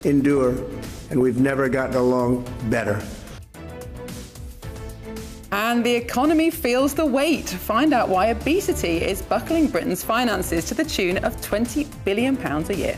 endure, and we've never gotten along better. And the economy feels the weight. Find out why obesity is buckling Britain's finances to the tune of £20 billion a year.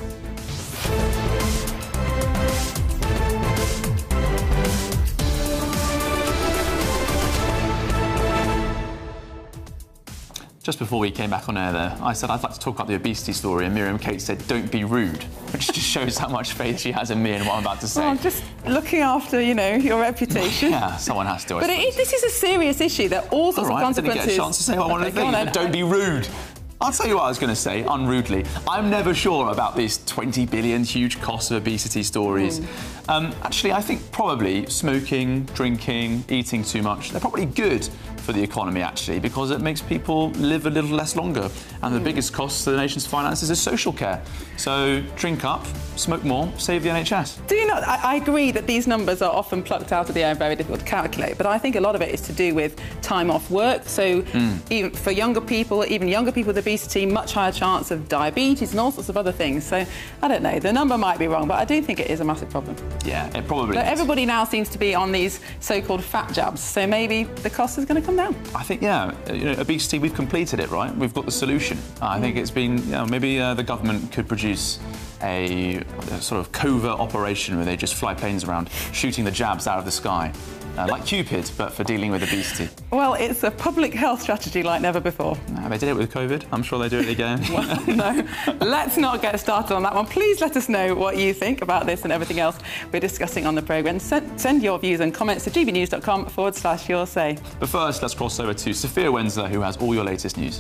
Just before we came back on air there, I said I'd like to talk about the obesity story, and Miriam Kate said, don't be rude, which just shows how much faith she has in me and what I'm about to say. Well, just looking after, your reputation. Yeah, someone has to. But this is a serious issue. There are all sorts of consequences. I didn't get a chance to say what I wanted to think. Don't be rude. I'll tell you what I was going to say, unrudely. I'm never sure about these 20 billion huge cost of obesity stories. Actually, I think probably smoking, drinking, eating too much, they're probably good for the economy, actually, because it makes people live a little less longer. And the biggest cost to the nation's finances is social care. So drink up, smoke more, save the NHS. Do you not? I agree that these numbers are often plucked out of the air and very difficult to calculate, but I think a lot of it is to do with time off work. So even for younger people with obesity, much higher chance of diabetes and all sorts of other things. So I don't know, the number might be wrong, but I do think it is a massive problem. Yeah, it probably is. Everybody now seems to be on these so-called fat jabs, so maybe the cost is going to come down. I think, obesity, we've completed it, right? We've got the solution. I think it's been, maybe the government could produce a sort of covert operation where they just fly planes around shooting the jabs out of the sky. Like Cupid, but for dealing with obesity. Well, it's a public health strategy like never before. They did it with COVID. I'm sure they do it again. Well, no, let's not get started on that one. Please let us know what you think about this and everything else we're discussing on the programme. Send your views and comments to gbnews.com/your say. But first, let's cross over to Sophia Wensler, who has all your latest news.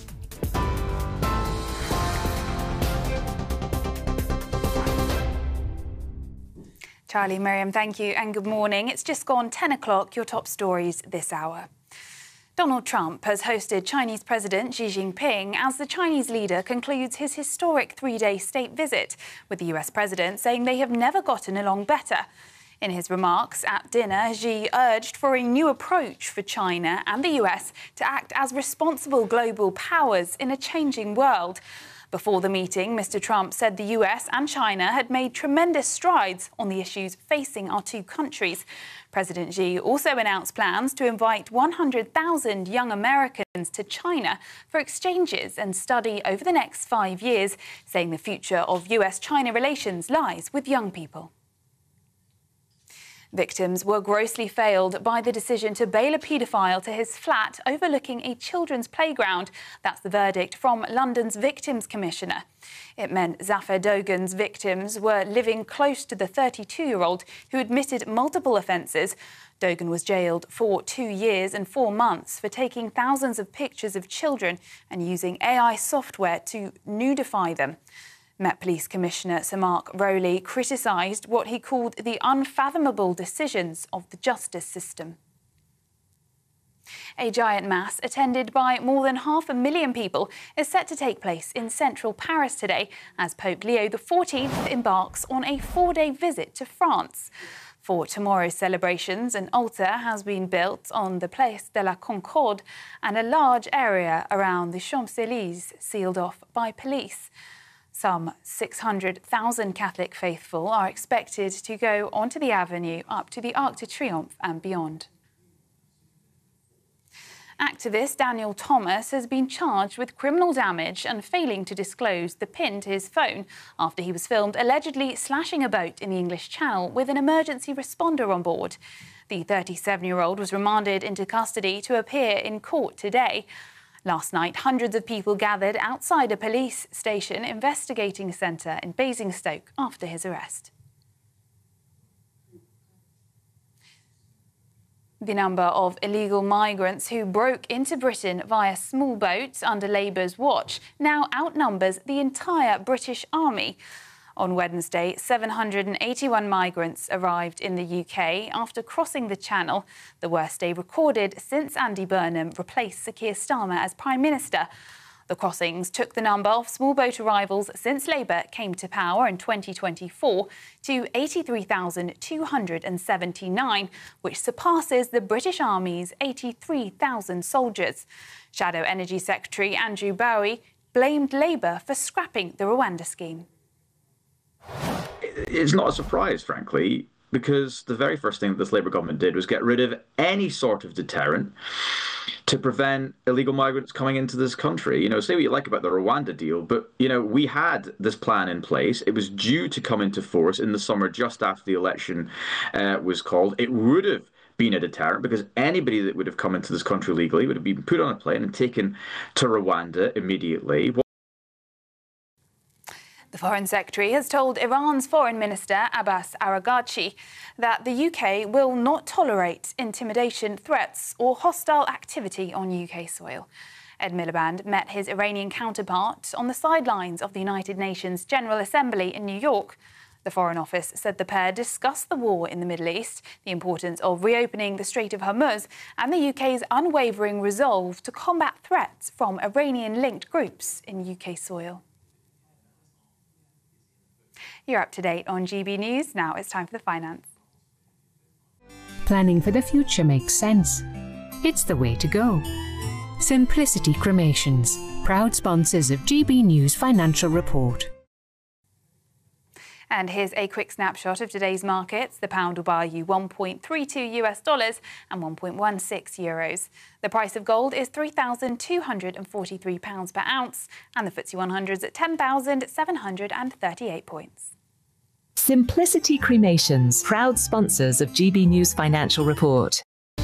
Charlie, Miriam, thank you and good morning. It's just gone 10 o'clock, your top stories this hour. Donald Trump has hosted Chinese President Xi Jinping as the Chinese leader concludes his historic three-day state visit, with the US president saying they have never gotten along better. In his remarks at dinner, Xi urged for a new approach for China and the US to act as responsible global powers in a changing world. Before the meeting, Mr. Trump said the US and China had made tremendous strides on the issues facing our two countries. President Xi also announced plans to invite 100,000 young Americans to China for exchanges and study over the next 5 years, saying the future of US-China relations lies with young people. Victims were grossly failed by the decision to bail a paedophile to his flat overlooking a children's playground. That's the verdict from London's Victims Commissioner. It meant Zafar Dogan's victims were living close to the 32-year-old who admitted multiple offences. Dogan was jailed for 2 years and 4 months for taking thousands of pictures of children and using AI software to nudify them. Met Police Commissioner Sir Mark Rowley criticised what he called the unfathomable decisions of the justice system. A giant mass attended by more than 500,000 people is set to take place in central Paris today as Pope Leo XIV embarks on a 4-day visit to France. For tomorrow's celebrations, an altar has been built on the Place de la Concorde and a large area around the Champs-Élysées sealed off by police. Some 600,000 Catholic faithful are expected to go onto the avenue up to the Arc de Triomphe and beyond. Activist Daniel Thomas has been charged with criminal damage and failing to disclose the PIN to his phone after he was filmed allegedly slashing a boat in the English Channel with an emergency responder on board. The 37-year-old was remanded into custody to appear in court today. Last night, hundreds of people gathered outside a police station investigating centre in Basingstoke after his arrest. The number of illegal migrants who broke into Britain via small boats under Labour's watch now outnumbers the entire British Army. On Wednesday, 781 migrants arrived in the UK after crossing the Channel, the worst day recorded since Andy Burnham replaced Sir Keir Starmer as Prime Minister. The crossings took the number of small boat arrivals since Labour came to power in 2024 to 83,279, which surpasses the British Army's 83,000 soldiers. Shadow Energy Secretary Andrew Bowie blamed Labour for scrapping the Rwanda scheme. it's not a surprise, frankly, because the very first thing that this Labour government did was get rid of any sort of deterrent to prevent illegal migrants coming into this country. Say what you like about the Rwanda deal, but, we had this plan in place. It was due to come into force in the summer just after the election was called. It would have been a deterrent because anybody that would have come into this country legally would have been put on a plane and taken to Rwanda immediately. The Foreign Secretary has told Iran's Foreign Minister Abbas Araghchi that the UK will not tolerate intimidation, threats or hostile activity on UK soil. Ed Miliband met his Iranian counterpart on the sidelines of the United Nations General Assembly in New York. The Foreign Office said the pair discussed the war in the Middle East, the importance of reopening the Strait of Hormuz and the UK's unwavering resolve to combat threats from Iranian-linked groups in UK soil. You're up to date on GB News. Now it's time for the finance. Planning for the future makes sense. It's the way to go. Simplicity Cremations, proud sponsors of GB News Financial Report. And here's a quick snapshot of today's markets. The pound will buy you $1.32 and 1.16 euros. The price of gold is £3,243 per ounce, and the FTSE 100 is at 10,738 points. Simplicity Cremations, proud sponsors of GB News Financial Report.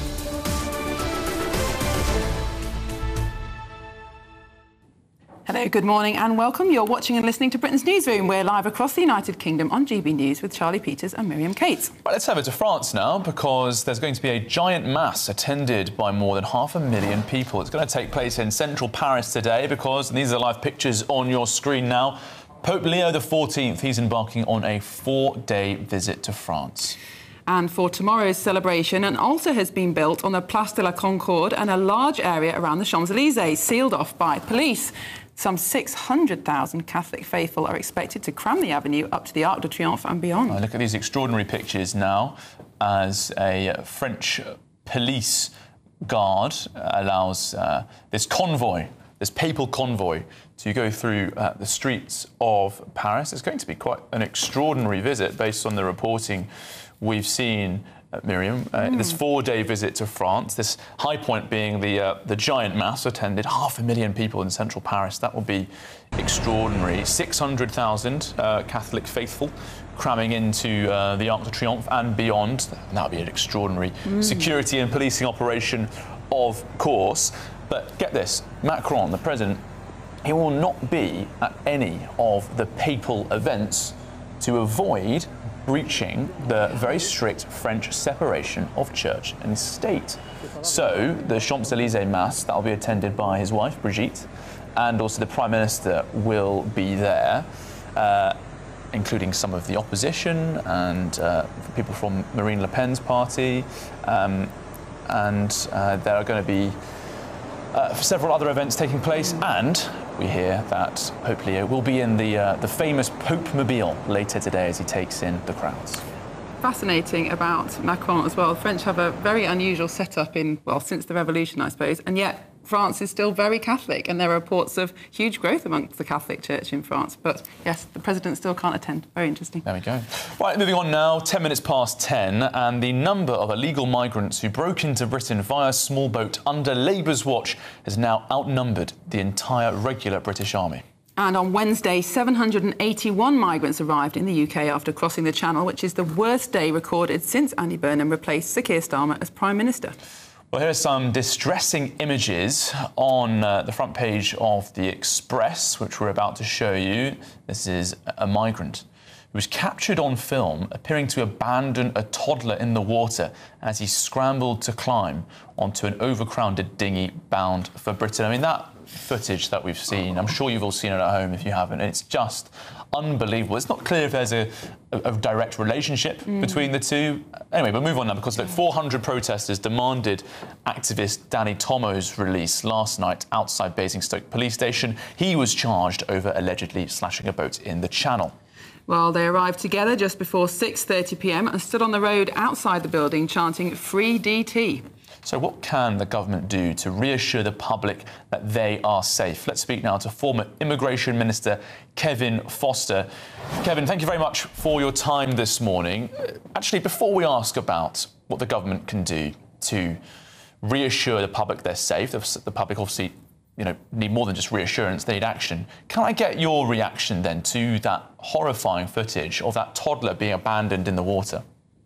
Hello, good morning and welcome. You're watching and listening to Britain's Newsroom. We're live across the United Kingdom on GB News with Charlie Peters and Miriam Cates. Right, let's have it to France now, because there's going to be a giant mass attended by more than 500,000 people. It's going to take place in central Paris today because, and these are live pictures on your screen now, Pope Leo XIV, he's embarking on a 4-day visit to France. And for tomorrow's celebration, an altar has been built on the Place de la Concorde and a large area around the Champs-Élysées, sealed off by police. Some 600,000 Catholic faithful are expected to cram the avenue up to the Arc de Triomphe and beyond. Look at these extraordinary pictures now as a French police guard allows this convoy, this papal convoy, to go through the streets of Paris. It's going to be quite an extraordinary visit based on the reporting we've seen, Miriam. This 4-day visit to France, this high point being the giant mass attended, 500,000 people in central Paris. That will be extraordinary. 600,000 Catholic faithful cramming into the Arc de Triomphe and beyond. That would be an extraordinary security and policing operation, of course. But get this, Macron, the president, he will not be at any of the papal events to avoid breaching the very strict French separation of church and state. So the Champs-Élysées Mass, that will be attended by his wife, Brigitte, and also the Prime Minister will be there, including some of the opposition and people from Marine Le Pen's party. There are going to be several other events taking place, and we hear that Pope Leo will be in the famous Pope-mobile later today as he takes in the crowds. Fascinating about Macron as well. The French have a very unusual setup since the revolution, I suppose, and yet France is still very Catholic, and there are reports of huge growth amongst the Catholic Church in France. But yes, the president still can't attend. Very interesting. There we go. Right, moving on now, 10 minutes past 10, and the number of illegal migrants who broke into Britain via small boat under Labour's watch has now outnumbered the entire regular British Army. And on Wednesday, 781 migrants arrived in the UK after crossing the Channel, which is the worst day recorded since Andy Burnham replaced Sir Keir Starmer as Prime Minister. Well, here are some distressing images on the front page of The Express, which we're about to show you. This is a migrant who was captured on film appearing to abandon a toddler in the water as he scrambled to climb onto an overcrowded dinghy bound for Britain. I mean, that footage that we've seen, I'm sure you've all seen it at home if you haven't, it's just unbelievable. It's not clear if there's a direct relationship between the two. Anyway, we'll move on now because, look, 400 protesters demanded activist Danny Tomo's release last night outside Basingstoke police station. He was charged over allegedly slashing a boat in the Channel. Well, they arrived together just before 6:30 p.m. and stood on the road outside the building chanting "Free DT." So what can the government do to reassure the public that they are safe? Let's speak now to former Immigration Minister Kevin Foster. Kevin, thank you very much for your time this morning. Actually, before we ask about what the government can do to reassure the public they're safe, the public obviously need more than just reassurance, they need action. Can I get your reaction then to that horrifying footage of that toddler being abandoned in the water?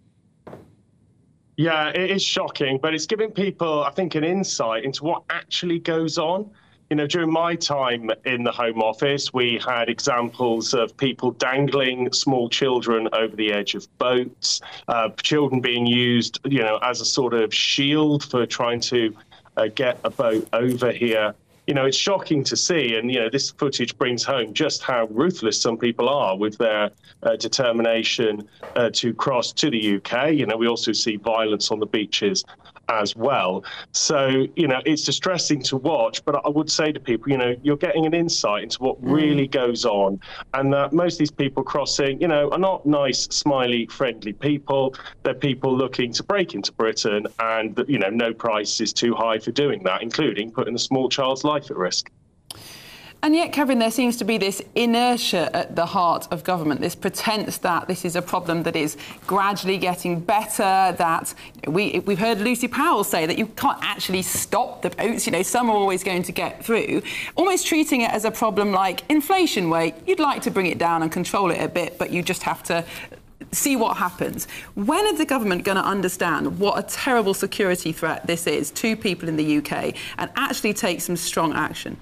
Yeah, it is shocking, but it's giving people, I think, an insight into what actually goes on. During my time in the Home Office, we had examples of people dangling small children over the edge of boats, children being used, as a sort of shield for trying to get a boat over here. It's shocking to see, and this footage brings home just how ruthless some people are with their determination to cross to the UK. We also see violence on the beaches as well. So, it's distressing to watch, but I would say to people, you're getting an insight into what really goes on, and that most of these people crossing, are not nice, smiley, friendly people. They're people looking to break into Britain, and, no price is too high for doing that, including putting a small child's life at risk. And yet, Kevin, there seems to be this inertia at the heart of government, this pretense that this is a problem that is gradually getting better, that we've heard Lucy Powell say that you can't actually stop the boats, some are always going to get through, almost treating it as a problem like inflation, where you'd like to bring it down and control it a bit, but you just have to see what happens. When is the government going to understand what a terrible security threat this is to people in the UK and actually take some strong action?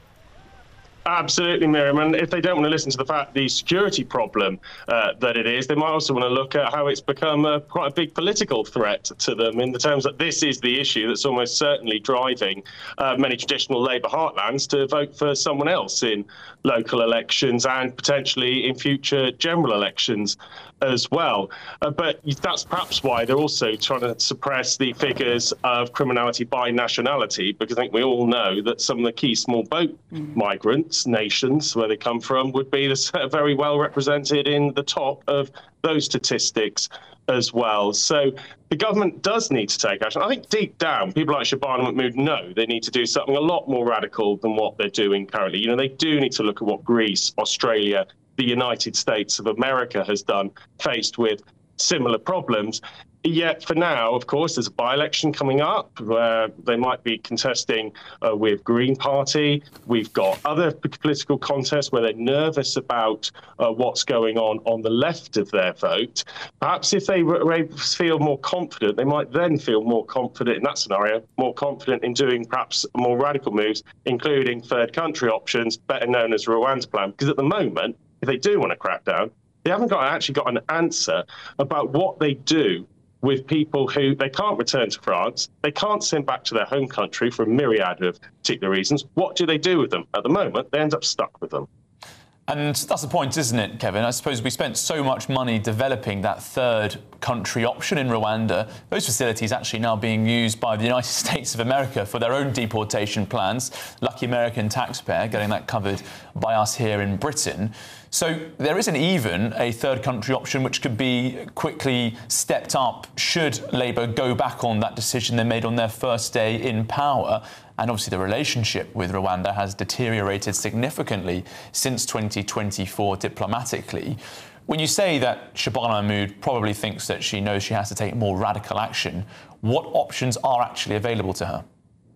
Absolutely, Miriam. And if they don't want to listen to the security problem that it is, they might also want to look at how it's become quite a big political threat to them, in the terms that this is the issue that's almost certainly driving many traditional Labour heartlands to vote for someone else in local elections and potentially in future general elections as well. But that's perhaps why they're also trying to suppress the figures of criminality by nationality, because I think we all know that some of the key small boat migrants, nations where they come from, would be very well represented in the top of those statistics as well. So the government does need to take action. I think deep down, people like Shabana Mahmood know they need to do something a lot more radical than what they're doing currently. They do need to look at what Greece, Australia, the United States of America has done, faced with similar problems. Yet for now, of course, there's a by-election coming up where they might be contesting with Green Party. We've got other political contests where they're nervous about what's going on the left of their vote. Perhaps if they feel more confident, they might then feel more confident in that scenario, more confident in doing perhaps more radical moves, including third country options, better known as Rwanda plan. Because at the moment, if they do want to crack down, they haven't actually got an answer about what they do with people who they can't return to France, they can't send back to their home country for a myriad of particular reasons. What do they do with them? At the moment, they end up stuck with them. And that's the point, isn't it, Kevin? I suppose we spent so much money developing that third country option in Rwanda. Those facilities actually now being used by the United States of America for their own deportation plans. Lucky American taxpayer getting that covered by us here in Britain. So there isn't even a third country option which could be quickly stepped up should Labour go back on that decision they made on their first day in power. And obviously the relationship with Rwanda has deteriorated significantly since 2024 diplomatically. When you say that Shabana Mahmood probably thinks that she knows she has to take more radical action, what options are actually available to her?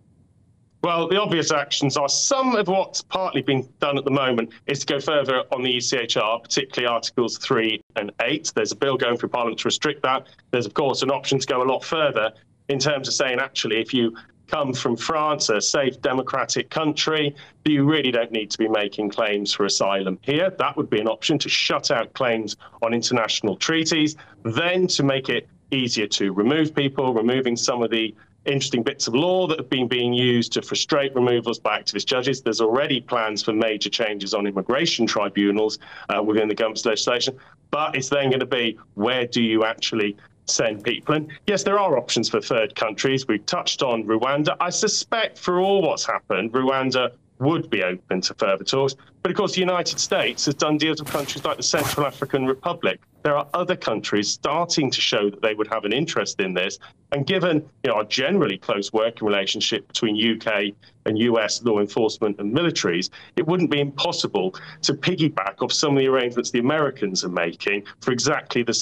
Well, the obvious actions are some of what's partly being done at the moment is to go further on the ECHR, particularly Articles 3 and 8. There's a bill going through Parliament to restrict that. There's, of course, an option to go a lot further in terms of saying, actually, if you come from France, a safe democratic country, you really don't need to be making claims for asylum here. That would be an option to shut out claims on international treaties, then to make it easier to remove people, removing some of the interesting bits of law that have been being used to frustrate removals by activist judges. There's already plans for major changes on immigration tribunals within the government's legislation. But it's then going to be, where do you actually send people? And yes, there are options for third countries. We've touched on Rwanda. I suspect for all what's happened, Rwanda would be open to further talks. But of course, the United States has done deals with countries like the Central African Republic. There are other countries starting to show that they would have an interest in this. And given our generally close working relationship between UK and US law enforcement and militaries, it wouldn't be impossible to piggyback off some of the arrangements the Americans are making for exactly the